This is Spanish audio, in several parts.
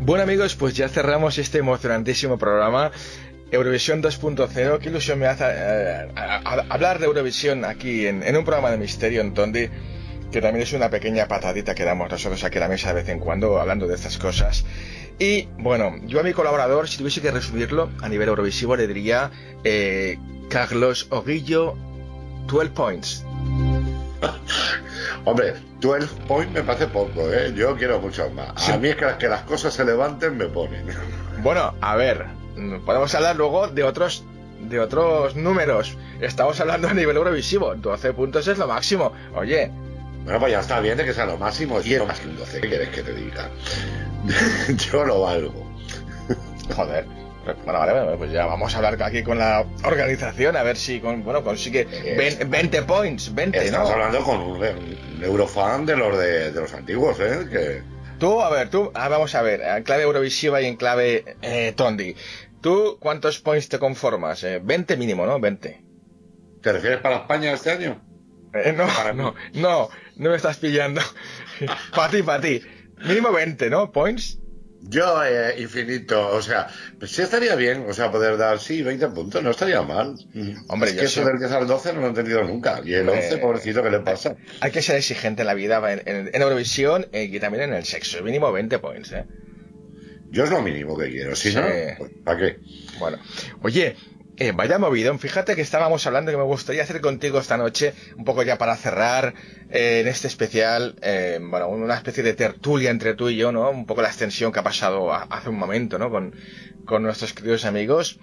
Bueno amigos, pues ya cerramos este emocionantísimo programa Eurovisión 2.0. Qué ilusión me hace hablar de Eurovisión aquí en un programa de misterio en Tondi, que también es una pequeña patadita que damos nosotros aquí a la mesa de vez en cuando hablando de estas cosas. Y bueno, yo a mi colaborador, si tuviese que resumirlo a nivel eurovisivo, le diría Carlos Oguillo, 12 points. Hombre, 12 points me parece poco, ¿eh? Yo quiero muchos más. Sí. A mí es que las cosas se levanten me ponen. Bueno, a ver, podemos hablar luego de otros números. Estamos hablando a nivel eurovisivo. 12 puntos es lo máximo. Oye. Bueno, pues ya está bien de que sea lo máximo. Y es más que un 12, ¿qué quieres que te diga? Yo lo valgo. Joder. Bueno, vale, pues ya vamos a hablar aquí con la organización a ver si consigue 20 points, 20, estamos ¿no? Hablando con un eurofan de los antiguos, ¿eh? Que... Vamos a ver, en clave eurovisiva y en clave Tondi. ¿Tú cuántos points te conformas? 20 mínimo, ¿no? 20. ¿Te refieres para España este año? No me estás pillando. Para ti. Mínimo 20, ¿no? Points. Yo, infinito, o sea, pues sí estaría bien, o sea, poder dar, 20 puntos, no estaría mal. Hombre, es que eso del 10 al 12 no lo he entendido nunca. Y el 11, pobrecito, ¿qué le pasa? Hay que ser exigente en la vida, en Eurovisión y también en el sexo. Mínimo 20 points, ¿eh? Yo es lo mínimo que quiero, si no, pues, ¿para qué? Bueno, oye, vaya movidón, fíjate que estábamos hablando que me gustaría hacer contigo esta noche, un poco ya para cerrar en este especial, una especie de tertulia entre tú y yo, ¿no? Un poco la extensión que ha pasado hace un momento, ¿no? Con nuestros queridos amigos.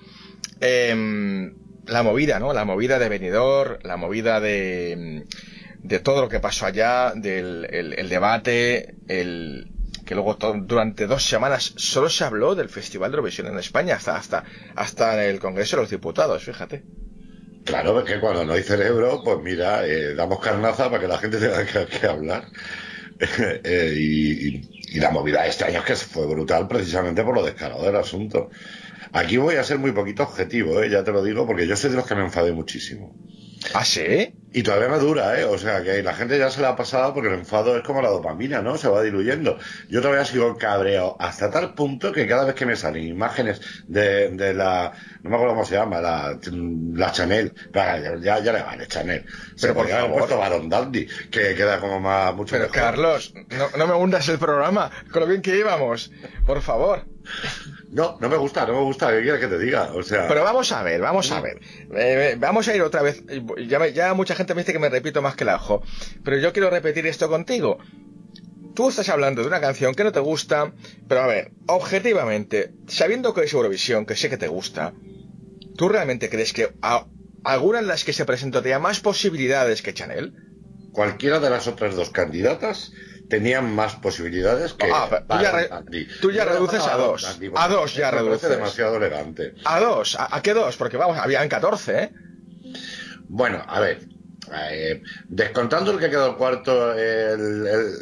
La movida, ¿no? La movida de Benidorm, la movida de todo lo que pasó allá, el debate, que luego durante 2 semanas solo se habló del Festival de Eurovisión en España, hasta en el Congreso de los Diputados, fíjate. Claro, porque cuando no hay cerebro, pues mira, damos carnaza para que la gente tenga que hablar. Y la movida de este año es que fue brutal precisamente por lo descarado del asunto. Aquí voy a ser muy poquito objetivo, ya te lo digo, porque yo soy de los que me enfadé muchísimo. ¿Ah, sí? Y todavía me dura, o sea, que la gente ya se la ha pasado porque el enfado es como la dopamina, ¿no? Se va diluyendo. Yo todavía sigo cabreado hasta tal punto que cada vez que me salen imágenes de la... No me acuerdo cómo se llama, la Chanel. Ya le vale, Chanel. Pero por favor. Han puesto Baron Dandy, que queda como mucho Pero mejor. Carlos, no me hundas el programa, con lo bien que íbamos. Por favor. No me gusta, ¿qué quieres que te diga? O sea... Pero vamos a ver. Vamos a ir otra vez. Ya mucha gente me dice que me repito más que el ajo. Pero yo quiero repetir esto contigo. Tú estás hablando de una canción que no te gusta, pero a ver, objetivamente, sabiendo que es Eurovisión, que sé que te gusta, ¿tú realmente crees que alguna de las que se presentó tenía más posibilidades que Chanel? Cualquiera de las otras 2 candidatas tenían más posibilidades que tú ya reduces a 2. A 2 ya reduces. Me parece demasiado elegante. ¿A 2? ¿A qué 2? Porque vamos, habían 14, ¿eh? Bueno, a ver, descontando el que quedó el cuarto, el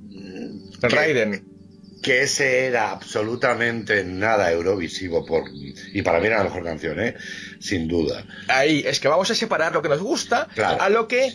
Raiden. Que ese era absolutamente nada eurovisivo y para mí era la mejor canción, sin duda. Ahí, es que vamos a separar lo que nos gusta, claro, a lo que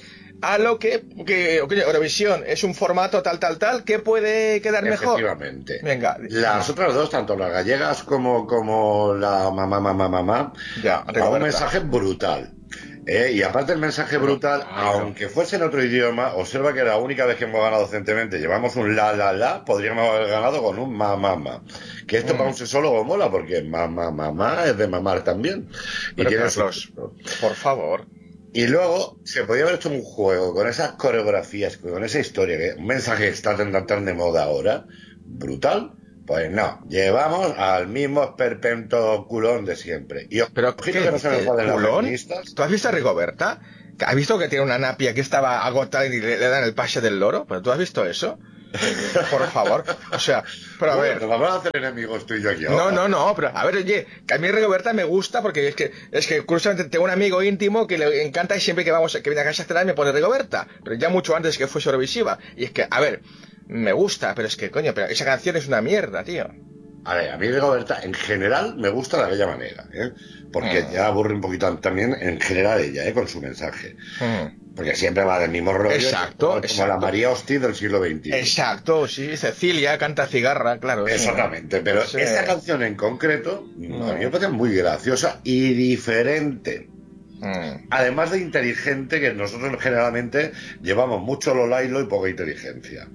Eurovisión es un formato tal, que puede quedar mejor. Efectivamente. Venga. Las otras 2, tanto las gallegas como la mamá, un mensaje brutal. Y aparte el mensaje brutal, aunque fuese en otro idioma, observa que la única vez que hemos ganado decentemente llevamos un la, podríamos haber ganado con un mamá. Que esto para un sexólogo mola, porque mamá es de mamar también. Pero y tiene por favor. Y luego se podía haber hecho un juego con esas coreografías, con esa historia, que un mensaje que está tan de moda ahora, brutal. Pues no, llevamos al mismo esperpento culón de siempre. ¿Pero qué? Que no se me joden las feministas. ¿Tú has visto a Rigoberta? ¿Has visto que tiene una napia que estaba agotada y le dan el pase del loro? ¿Pero tú has visto eso? Por favor, o sea, pero a ver, nos vamos a hacer enemigos tú y yo aquí ahora. No, pero a ver, oye, que a mí Rigoberta me gusta porque es que curiosamente tengo un amigo íntimo que le encanta y siempre que viene a casa a cenar me pone Rigoberta, pero ya mucho antes que fuese Eurovisiva. Y es que, a ver, me gusta, pero es que, coño, pero esa canción es una mierda, tío. A ver, a mí Rigoberta, en general, me gusta de aquella manera, ¿eh? Porque ya aburre un poquito también, en general, ella, con su mensaje. Porque siempre va del mismo rollo. Exacto, como la María Hosti del siglo XXI. Exacto, sí, Cecilia canta cigarra, claro. Exactamente, pero esta canción en concreto, a mí me parece muy graciosa y diferente. Además de inteligente, que nosotros generalmente llevamos mucho lo lailo y poca inteligencia.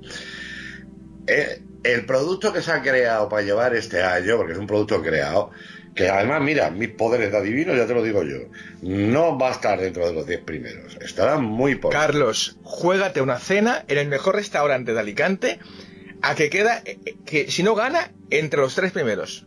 El producto que se ha creado para llevar este año, porque es un producto creado, que además, mira, mis poderes de adivino, ya te lo digo yo, no va a estar dentro de los 10 primeros, estará muy por... Carlos, juégate una cena en el mejor restaurante de Alicante, a que queda, que si no gana, entre los 3 primeros.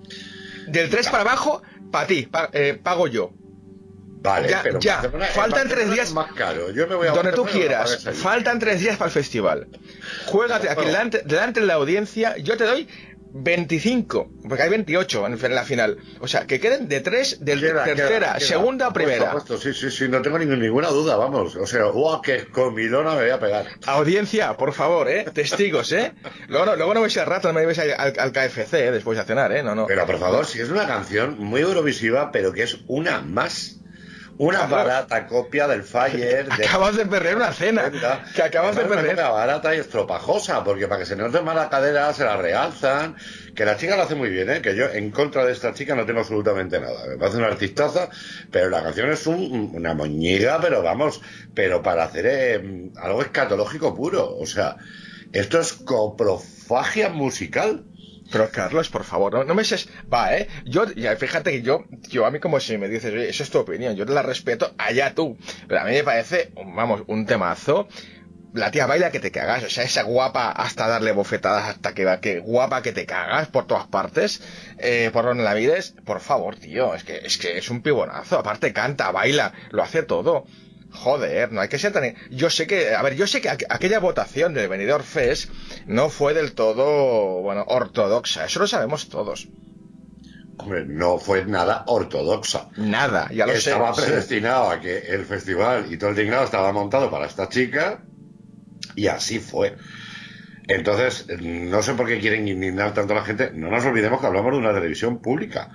Del 3 para abajo, para ti, pago yo. Vale, ya, pero ya. Faltan 3 días. Más caro. Yo me voy a donde tú quieras. Faltan 3 días para el festival. Juégate aquí delante de la audiencia. Yo te doy 25, porque hay 28 en la final. O sea, que queden de 3 tercera, segunda o primera. Sí, no tengo ninguna duda, vamos. O sea, qué comilona me voy a pegar. Audiencia, por favor, testigos, Luego no me vais al rato, no me vais al KFC, después de cenar, no. Pero por favor, si es una canción muy eurovisiva, pero que es una más. Una barata copia del Fire. Acabas de perder una cena. Que acabas de perder. Una barata y estropajosa, porque para que se note más la cadera se la realzan. Que la chica lo hace muy bien, que yo en contra de esta chica no tengo absolutamente nada. Me parece una artistaza, pero la canción es una moñiga, pero vamos, pero para hacer algo escatológico puro. O sea, esto es coprofagia musical. Pero Carlos, por favor, no me seas... Yo, ya, fíjate que yo a mí como si me dices, oye, eso es tu opinión, yo te la respeto, allá tú. Pero a mí me parece, vamos, un temazo. La tía baila que te cagas, o sea, esa guapa hasta darle bofetadas hasta que guapa que te cagas por todas partes, por donde la mires, por favor, tío, es que es un pibonazo, aparte canta, baila, lo hace todo. Joder, no hay que ser tan... Yo sé que aquella votación del Benidorm Fest no fue del todo, ortodoxa. Eso lo sabemos todos. Hombre, no fue nada ortodoxa. Nada, ya lo sé. Estaba predestinado a que el festival y todo el tinglado estaba montado para esta chica y así fue. Entonces, no sé por qué quieren indignar tanto a la gente. No nos olvidemos que hablamos de una televisión pública.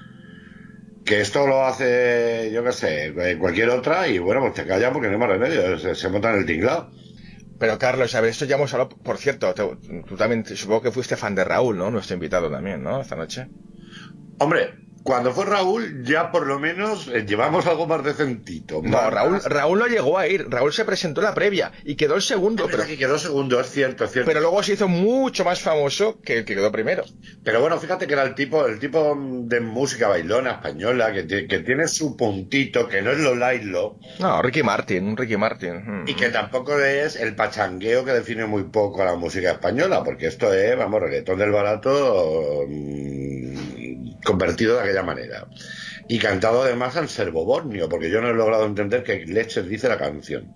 Que esto lo hace, yo qué sé, cualquier otra y bueno, pues te callan porque no hay más remedio, se montan el tinglado. Pero Carlos, a ver, esto ya hemos hablado, por cierto, tú también supongo que fuiste fan de Raúl, ¿no? Nuestro invitado también, ¿no? Esta noche. Hombre, cuando fue Raúl ya por lo menos llevamos algo más decentito. No, Raúl no llegó a ir. Raúl se presentó en la previa y quedó el segundo. Pero que quedó segundo, es cierto. Pero luego se hizo mucho más famoso que el que quedó primero. Pero bueno, fíjate que era el tipo de música bailona española que tiene su puntito, que no es lo lailo. No, un Ricky Martin. Y que tampoco es el pachangueo que define muy poco a la música española, porque esto es, reggaetón del barato convertido de aquella manera. Y cantado además al serbobornio, porque yo no he logrado entender qué leches dice la canción.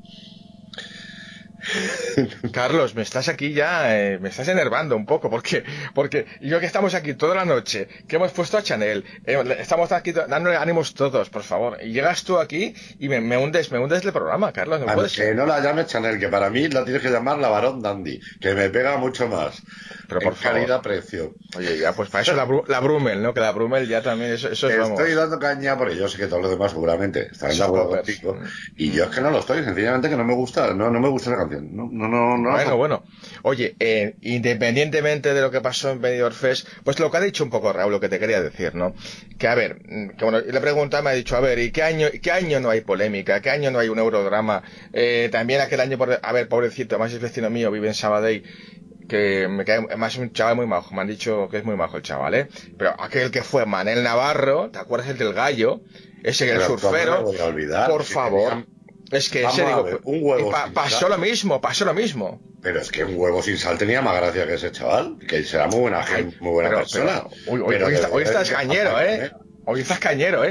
Carlos, me estás aquí ya, me estás enervando un poco, porque yo que estamos aquí toda la noche, que hemos puesto a Chanel, estamos aquí dándole ánimos todos, por favor, y llegas tú aquí y me hundes el programa, Carlos, no puedes. Que no la llames Chanel, que para mí la tienes que llamar la Barón Dandy, que me pega mucho más. Pero por favor. Calidad-precio. Oye, ya, pues para eso la Brummel, ¿no? Que la Brummel ya también, eso es, vamos. Estoy dando caña, porque yo sé que todos los demás seguramente estarán de acuerdo contigo, y yo es que no lo estoy, sencillamente que no me gusta, no me gusta la canción, no. Bueno. Oye, independientemente de lo que pasó en Benidorm Fest, pues lo que ha dicho un poco Raúl, lo que te quería decir, ¿no? Que a ver, le preguntaba, me ha dicho, a ver, ¿y qué año no hay polémica? ¿Qué año no hay un eurodrama? También aquel año, a ver, pobrecito, además es vecino mío, vive en Sabadell, que me cae, además es un chaval muy majo, me han dicho que es muy majo el chaval, pero aquel que fue Manel Navarro, ¿te acuerdas el del gallo? Ese que el surfero, no voy a olvidar, por favor. Es que ese, un huevo pasó lo mismo. Pero es que un huevo sin sal tenía más gracia que ese chaval, que será muy buena gente, muy buena persona. Hoy estás cañero, Hoy estás cañero,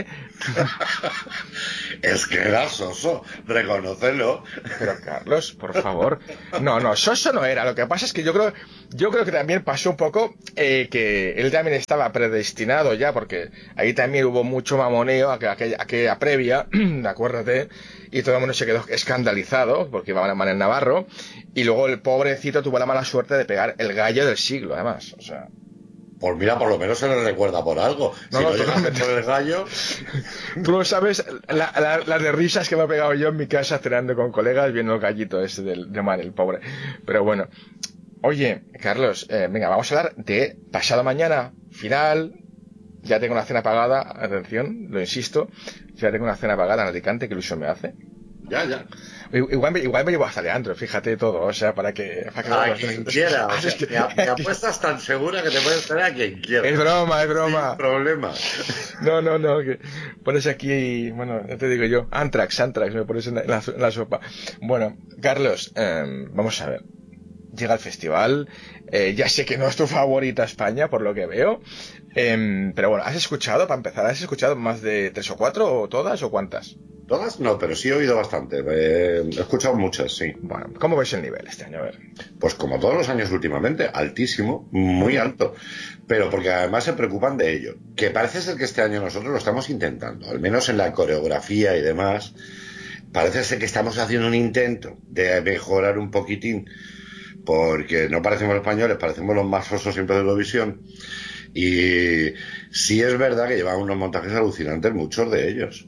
Es que era soso, reconócelo. Pero Carlos, por favor. No, soso no era. Lo que pasa es que yo creo que también pasó un poco que él también estaba predestinado ya, porque ahí también hubo mucho mamoneo, aquella previa, acuérdate, y todo el mundo se quedó escandalizado, porque iba a Manel Navarro, y luego el pobrecito tuvo la mala suerte de pegar el gallo del siglo, además, o sea... Pues mira, por lo menos se le recuerda por algo. No, si no, no llegase por el gallo... Tú no sabes las de risas que me he pegado yo en mi casa cenando con colegas viendo el gallito ese de Mar, el pobre. Pero bueno. Oye, Carlos, venga, vamos a hablar de pasado mañana, final. Ya tengo una cena pagada, atención, lo insisto. Ya tengo una cena pagada en Alicante, que ilusión me hace. Ya. Igual me llevo hasta Leandro, fíjate todo, o sea, para que a quien quiera, o sea, me apuestas tan segura que te puedes traer a quien quiera. Es broma. Sin problema. No, que pones aquí, bueno, ya te digo yo, Antrax, me pones en la sopa. Bueno, Carlos, vamos a ver. Llega el festival, ya sé que no es tu favorita España, por lo que veo, pero bueno, ¿has escuchado más de 3 o 4 o todas o cuántas? Todas no, pero sí he oído bastante. He escuchado muchas, sí. Bueno, ¿cómo ves el nivel este año? A ver. Pues como todos los años últimamente, altísimo, muy alto. Pero porque además se preocupan de ello. Que parece ser que este año nosotros lo estamos intentando, al menos en la coreografía y demás. Parece ser que estamos haciendo un intento de mejorar un poquitín, porque no parecemos españoles, parecemos los más sosos siempre de Eurovisión. Y sí es verdad que llevan unos montajes alucinantes, muchos de ellos.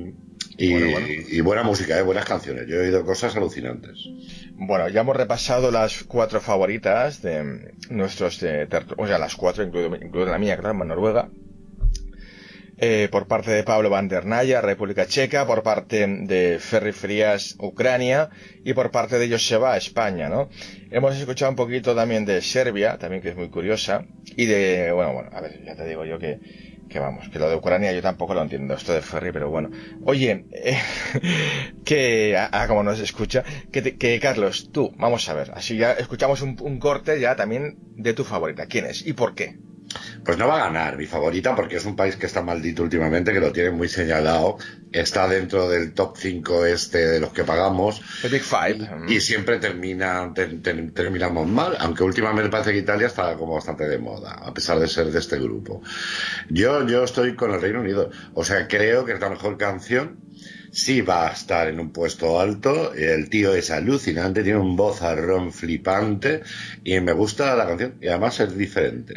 Y buena música, buenas canciones. Yo he oído cosas alucinantes. Bueno, ya hemos repasado las 4 favoritas de nuestros, o sea, las 4, incluido la mía, claro, Noruega. Por parte de Pablo Van der Naya, República Checa, por parte de Ferry Frías, Ucrania, y por parte de Joseba, España, ¿no? Hemos escuchado un poquito también de Serbia, también que es muy curiosa, y de, bueno, a ver, ya te digo yo que vamos, que lo de Ucrania yo tampoco lo entiendo, esto de Ferry, pero bueno. Oye, como nos escucha, que Carlos, tú, vamos a ver, así ya escuchamos un corte ya también de tu favorita. ¿Quién es y por qué? Pues no va a ganar mi favorita porque es un país que está maldito últimamente, que lo tiene muy señalado, está dentro del top 5 de los que pagamos. The Big Five. Y siempre terminamos mal, aunque últimamente parece que Italia está como bastante de moda, a pesar de ser de este grupo. Yo estoy con el Reino Unido, o sea, creo que es la mejor canción. Sí va a estar en un puesto alto, el tío es alucinante, tiene un vozarrón flipante y me gusta la canción y además es diferente.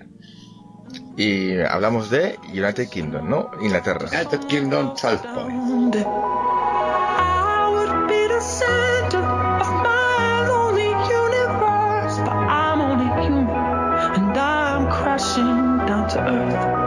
Y hablamos de United Kingdom, ¿no? Inglaterra. United Kingdom, South Point.